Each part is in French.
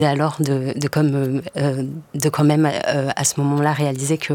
alors de quand même à ce moment-là réaliser que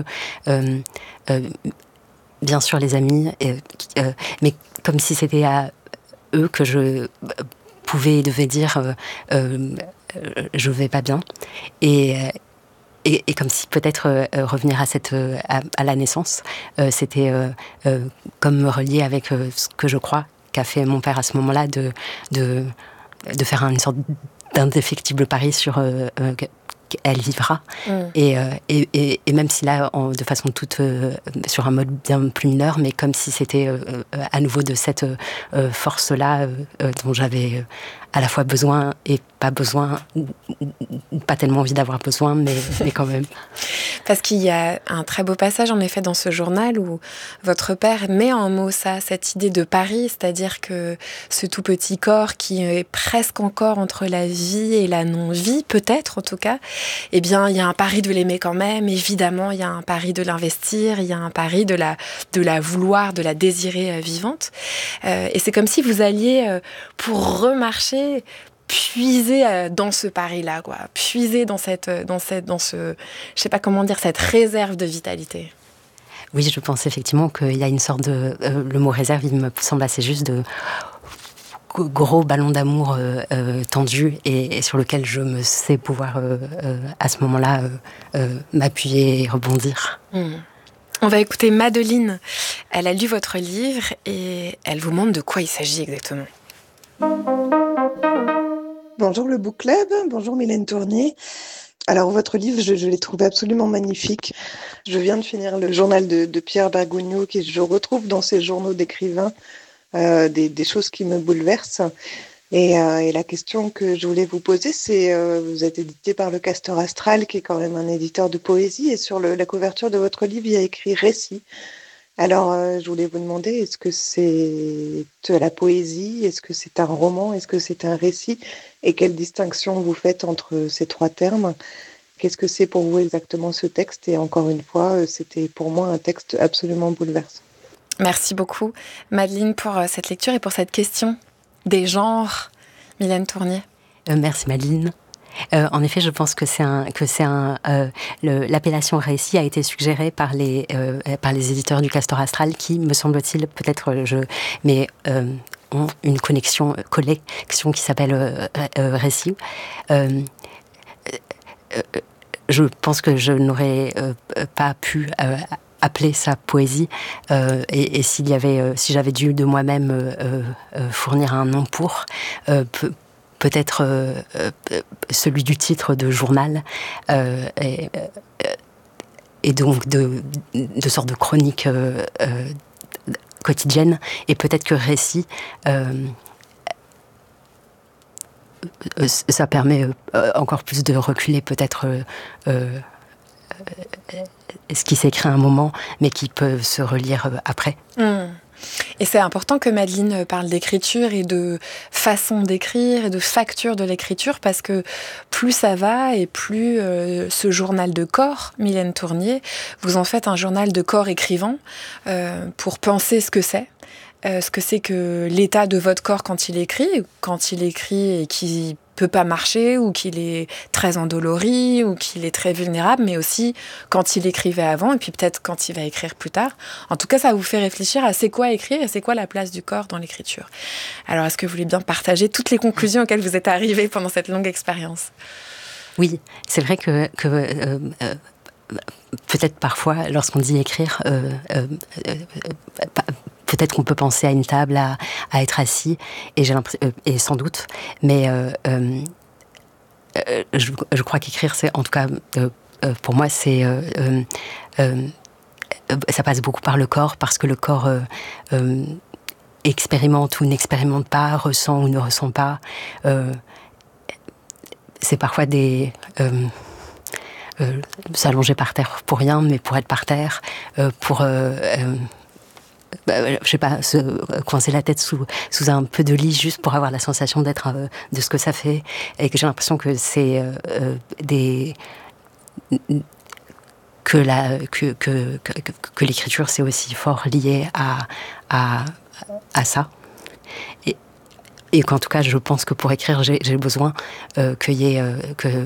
bien sûr les amis, mais comme si c'était à eux que je pouvais et devais dire je vais pas bien, et, et comme si peut-être revenir à la naissance, c'était comme me relier avec ce que je crois qu'a fait mon père à ce moment-là, de faire une sorte d'indéfectible pari sur elle vivra. Et même si là, de façon toute sur un mode bien plus mineur, mais comme si c'était à nouveau de cette force-là dont j'avais à la fois besoin et pas besoin, ou pas tellement envie d'avoir besoin, mais quand même. Parce qu'il y a un très beau passage, en effet, dans ce journal où votre père met en mots ça, cette idée de pari, c'est-à-dire que ce tout petit corps qui est presque encore entre la vie et la non-vie, peut-être en tout cas, eh bien, il y a un pari de l'aimer quand même, évidemment, il y a un pari de l'investir, il y a un pari de la vouloir, de la désirer vivante. Et c'est comme si vous alliez, pour remarcher, puiser dans ce pari-là, quoi. Puiser dans ce, je sais pas comment dire, cette réserve de vitalité. Oui, je pense effectivement qu'il y a une sorte de... le mot réserve, il me semble assez juste, de gros ballon d'amour tendu et sur lequel je me sais pouvoir à ce moment-là m'appuyer et rebondir. On va écouter Madeleine. Elle a lu votre livre et elle vous montre de quoi il s'agit exactement. Bonjour le Book Club, bonjour Mylène Tournier. Alors votre livre, je l'ai trouvé absolument magnifique. Je viens de finir le journal de Pierre Bergogneau, qui je retrouve dans ses journaux d'écrivain des choses qui me bouleversent. Et la question que je voulais vous poser, c'est, vous êtes édité par le Castor Astral, qui est quand même un éditeur de poésie, et sur la couverture de votre livre, il y a écrit « Récit ». Alors, je voulais vous demander, est-ce que c'est de la poésie? Est-ce que c'est un roman? Est-ce que c'est un récit? Et quelle distinction vous faites entre ces trois termes? Qu'est-ce que c'est pour vous exactement ce texte? Et encore une fois, c'était pour moi un texte absolument bouleversant. Merci beaucoup, Madeleine, pour cette lecture et pour cette question des genres. Mylène Tournier. Merci, Madeleine. En effet, je pense que l'appellation récit a été suggérée par les éditeurs du Castor Astral, qui, me semble-t-il, ont une collection qui s'appelle Récit. Je pense que je n'aurais pas pu appeler ça poésie, et si j'avais dû de moi-même fournir un nom pour peut-être celui du titre de journal, et donc de sorte de chronique quotidienne, et peut-être que récit, ça permet encore plus de reculer peut-être ce qui s'écrit à un moment, mais qui peut se relire après. Et c'est important que Madeleine parle d'écriture et de façon d'écrire et de facture de l'écriture, parce que plus ça va et plus ce journal de corps, Mylène Tournier, vous en faites un journal de corps écrivant pour penser ce que c'est que l'état de votre corps quand il écrit et qu'il peut pas marcher, ou qu'il est très endolori, ou qu'il est très vulnérable, mais aussi quand il écrivait avant, et puis peut-être quand il va écrire plus tard. En tout cas, ça vous fait réfléchir à c'est quoi écrire et c'est quoi la place du corps dans l'écriture. Alors, est-ce que vous voulez bien partager toutes les conclusions auxquelles vous êtes arrivés pendant cette longue expérience? Oui, c'est vrai que peut-être parfois, lorsqu'on dit écrire, peut-être qu'on peut penser à une table, à être assis, et sans doute, mais je crois qu'écrire, c'est, en tout cas, pour moi, ça passe beaucoup par le corps, parce que le corps expérimente ou n'expérimente pas, ressent ou ne ressent pas. C'est parfois s'allonger par terre pour rien, mais pour être par terre, pour je sais pas, se coincer la tête sous un peu de lit, juste pour avoir la sensation d'être de ce que ça fait, et que j'ai l'impression que c'est que l'écriture, c'est aussi fort lié à ça. Et et qu'en tout cas, je pense que pour écrire, j'ai besoin qu'il y ait, que